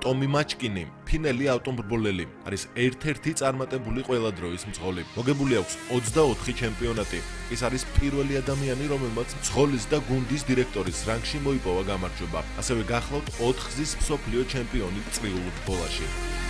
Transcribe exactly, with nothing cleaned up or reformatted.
ტომი მაჩკინი, ფინელი ავტომობილელი, არის ერთ-ერთი წარმატებული ყველა დროის მძღოლი. მოგებული აქვს ოცდაოთხი ჩემპიონატი. ის არის პირველი ადამიანი, რომელმაც მძღოლის და გუნდის დირექტორის რანგში მოიპოვა გამარჯვება. ასევე გახლავთ ოთხგზის მსოფლიო ჩემპიონი წრიულ ბოლაში.